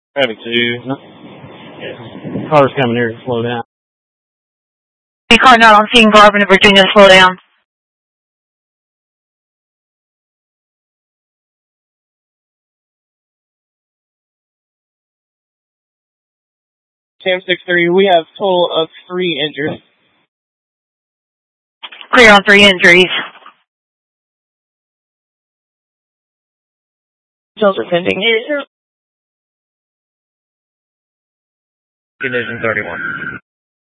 Traffic 2. No. Yeah. Car's coming here to slow down. A car not on scene, Garvin, Virginia, slow down. Sam 6-3, we have total of 3 injured. Clear on 3 injuries. Details are pending. Condition 31.